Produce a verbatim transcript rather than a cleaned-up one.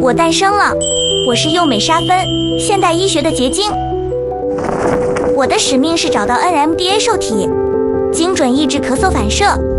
我诞生了，我是幼美沙芬，现代医学的结晶。我的使命是找到 N M D A 受体，精准抑制咳嗽反射。